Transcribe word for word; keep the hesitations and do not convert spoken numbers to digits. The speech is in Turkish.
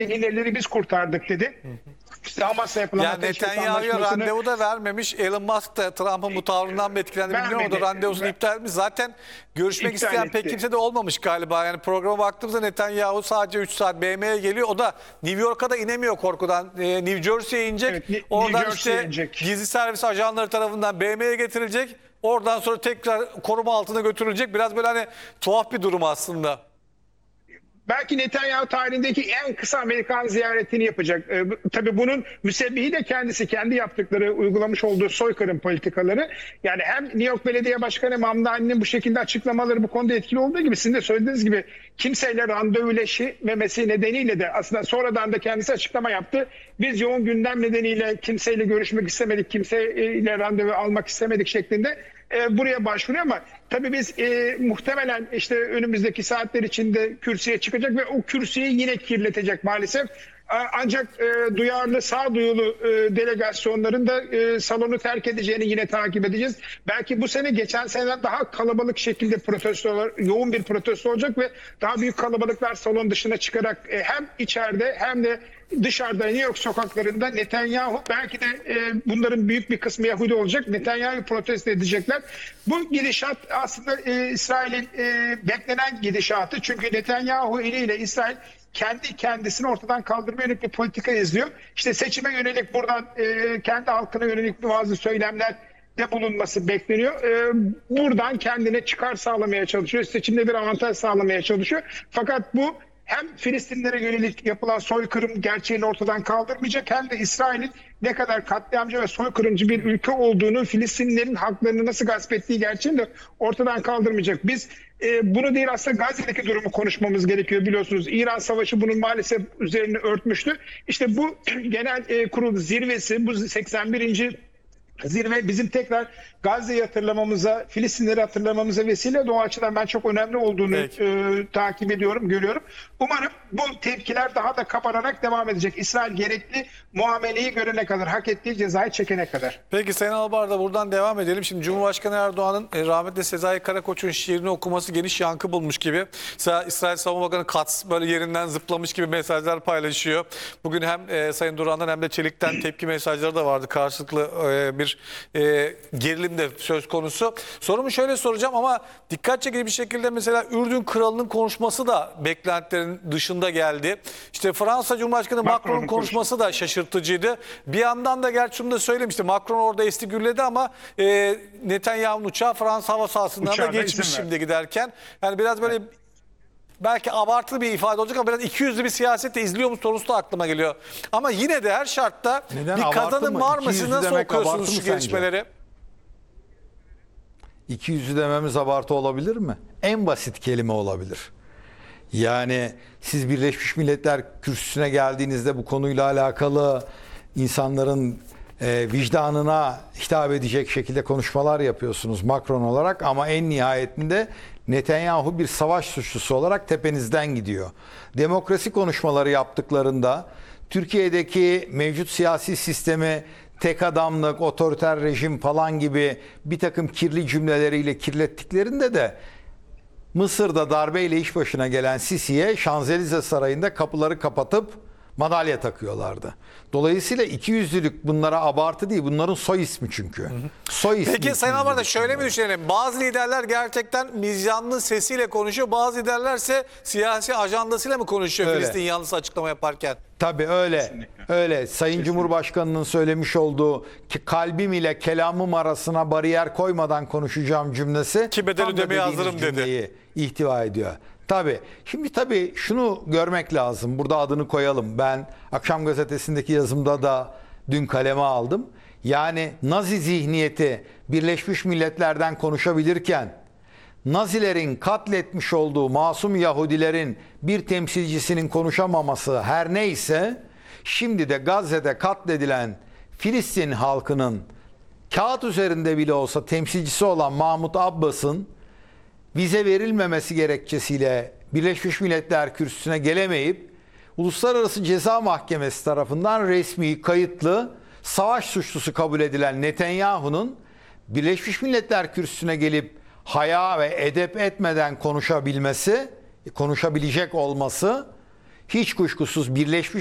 rehineleri biz kurtardık dedi. İşte Hamas'la yapılan Yani ateşkes Netanyahu'ya anlaşmasını randevu da vermemiş. Elon Musk da Trump'ın bu tavrından mı etkilendi bilmiyorum. O da Vermedi. randevusunu Ver- iptal etmiş. Zaten görüşmek İptal isteyen etti. pek kimse de olmamış galiba. Yani programa baktığımızda Netanyahu sadece üç saat B M'ye geliyor. O da New York'a da inemiyor korkudan. Ee, New Jersey'ye inecek. Evet, New Oradan Jersey'ye işte inecek. gizli servis ajanları tarafından B M'ye getirilecek. Oradan sonra tekrar koruma altına götürülecek. Biraz böyle hani tuhaf bir durum aslında. Belki Netanyahu tarihindeki en kısa Amerikan ziyaretini yapacak. Ee, bu- tabii bunun müsebbihi de kendisi, kendi yaptıkları, uygulamış olduğu soykırım politikaları. Yani hem New York Belediye Başkanı Mamdani'nin bu şekilde açıklamaları bu konuda etkili olduğu gibi, sizin de söylediğiniz gibi kimseyle randevuleşmemesi nedeniyle de aslında sonradan da kendisi açıklama yaptı. Biz yoğun gündem nedeniyle kimseyle görüşmek istemedik, kimseyle randevu almak istemedik şeklinde e, buraya başvuruyor ama tabii biz e, muhtemelen işte önümüzdeki saatler içinde kürsüye çıkacak ve o kürsüyü yine kirletecek maalesef. A- Ancak e, duyarlı, sağduyulu e, delegasyonların da e, salonu terk edeceğini yine takip edeceğiz. Belki bu sene geçen seneden daha kalabalık şekilde protestolar, yoğun bir protesto olacak ve daha büyük kalabalıklar salon dışına çıkarak e, hem içeride hem de dışarıda New York sokaklarında Netanyahu, belki de e, bunların büyük bir kısmı Yahudi olacak, Netanyahu'yu protesto edecekler. Bu gidişat aslında e, İsrail'in e, beklenen gidişatı. Çünkü Netanyahu eliyle İsrail kendi kendisini ortadan kaldırmaya yönelik bir politika izliyor. İşte seçime yönelik buradan e, kendi halkına yönelik bazı söylemler de bulunması bekleniyor. E, buradan kendine çıkar sağlamaya çalışıyor. Seçimde bir avantaj sağlamaya çalışıyor. Fakat bu hem Filistinlere yönelik yapılan soykırım gerçeğini ortadan kaldırmayacak, hem de İsrail'in ne kadar katliamcı ve soykırımcı bir ülke olduğunu, Filistinlilerin haklarını nasıl gasp ettiği gerçeğini de ortadan kaldırmayacak. Biz e, bunu değil, aslında Gazze'deki durumu konuşmamız gerekiyor, biliyorsunuz. İran Savaşı bunun maalesef üzerini örtmüştü. İşte bu genel e, kurul zirvesi, bu seksen birinci zirve bizim tekrar Gazze'yi hatırlamamıza, Filistinleri hatırlamamıza vesile. O açıdan ben çok önemli olduğunu e, takip ediyorum, görüyorum. Umarım bu tepkiler daha da kabararak devam edecek. İsrail gerekli muameleyi görene kadar, hak ettiği cezayı çekene kadar. Peki Sayın Albar'da buradan devam edelim. Şimdi Cumhurbaşkanı Erdoğan'ın e, rahmetli Sezai Karakoç'un şiirini okuması geniş yankı bulmuş gibi. Mesela İsrail Savunma Bakanı Katz böyle yerinden zıplamış gibi mesajlar paylaşıyor. Bugün hem e, Sayın Duran'dan hem de Çelik'ten tepki mesajları da vardı. Karşılıklı e, bir e, gerilim de söz konusu. Sorumu şöyle soracağım ama dikkat çekici bir şekilde mesela Ürdün Kralı'nın konuşması da beklentilerin dışında geldi. İşte Fransa Cumhurbaşkanı Macron'un Macron'un konuşması da şaşırtıcıydı. Bir yandan da gerçi şunu da söylemişti. Macron orada esti gürledi ama e, Netanyahu'nun uçağı Fransa hava sahasından da Uçağa da geçmiş izin şimdi giderken. Yani biraz böyle belki abartılı bir ifade olacak ama biraz ikiyüzlü bir siyaset de izliyor mu sorusu da aklıma geliyor. Ama yine de her şartta Neden, bir abartı kazanım mı? var mı? Siz İkiyüzlü nasıl demek abartı okuyorsunuz mı şu sence? gelişmeleri? İki yüzlü dememiz abartı olabilir mi? En basit kelime olabilir. Yani siz Birleşmiş Milletler kürsüsüne geldiğinizde bu konuyla alakalı insanların e, vicdanına hitap edecek şekilde konuşmalar yapıyorsunuz Macron olarak, ama en nihayetinde Netanyahu bir savaş suçlusu olarak tepenizden gidiyor. Demokrasi konuşmaları yaptıklarında Türkiye'deki mevcut siyasi sistemi tek adamlık, otoriter rejim falan gibi bir takım kirli cümleleriyle kirlettiklerinde de Mısır'da darbeyle iş başına gelen Sisi'ye Şanzelize Sarayı'nda kapıları kapatıp madalya takıyorlardı. Dolayısıyla ikiyüzlülük bunlara abartı değil. Bunların soy ismi çünkü. Hı hı. Soy ismi. Peki Sayın Albar'da şöyle mi bunların. düşünelim? Bazı liderler gerçekten mizyanlı sesiyle konuşuyor. Bazı liderlerse siyasi ajandasıyla mı konuşuyor Öyle. Filistin yanlısı açıklama yaparken? Tabii öyle. Kesinlikle. Öyle. Sayın Kesinlikle. Cumhurbaşkanı'nın söylemiş olduğu ki kalbim ile kelamım arasına bariyer koymadan konuşacağım cümlesi Ki bedel tam da ödemeye dediğiniz hazırım dedi. cümleyi ihtiva ediyor. Tabii. Şimdi tabii şunu görmek lazım. Burada adını koyalım. Ben Akşam Gazetesi'ndeki yazımda da dün kaleme aldım. Yani Nazi zihniyeti Birleşmiş Milletler'den konuşabilirken Nazilerin katletmiş olduğu masum Yahudilerin bir temsilcisinin konuşamaması her neyse, şimdi de Gazze'de katledilen Filistin halkının kağıt üzerinde bile olsa temsilcisi olan Mahmut Abbas'ın vize verilmemesi gerekçesiyle Birleşmiş Milletler kürsüsüne gelemeyip Uluslararası Ceza Mahkemesi tarafından resmi, kayıtlı savaş suçlusu kabul edilen Netanyahu'nun Birleşmiş Milletler kürsüsüne gelip haya ve edep etmeden konuşabilmesi, konuşabilecek olması hiç kuşkusuz Birleşmiş